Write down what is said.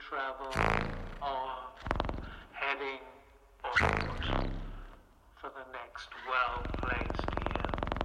travel on, heading onward for the next well-placed